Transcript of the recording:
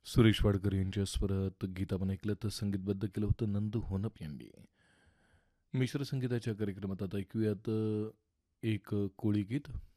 सुरेश वाडकर यांच्या स्वरात गीत आपण ऐकलं तर संगीतबद्ध केलं होतं नंदू होनप यांनी. मिश्र संगीताच्या कार्यक्रमात आता ऐकूयात एक कोळी गीत.